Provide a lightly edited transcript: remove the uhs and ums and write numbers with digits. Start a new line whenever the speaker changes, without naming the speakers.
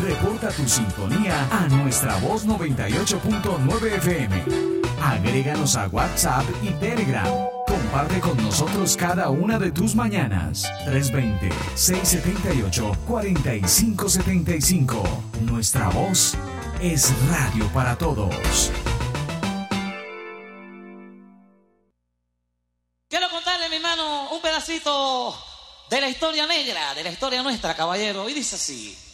Reporta tu sintonía a nuestra voz 98.9 FM. Agréganos a WhatsApp y Telegram. Comparte con nosotros cada una de tus mañanas. 320-678-4575. Nuestra voz es radio para todos.
Quiero contarle, mi hermano, un pedacito de la historia negra, de la historia nuestra, caballero. Y dice así.